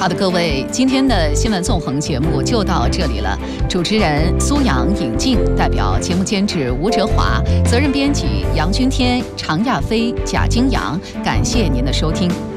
好的，各位，今天的新闻纵横节目就到这里了。主持人苏阳、尹静，代表节目监制吴哲华，责任编辑杨君天、常亚飞、贾金阳，感谢您的收听。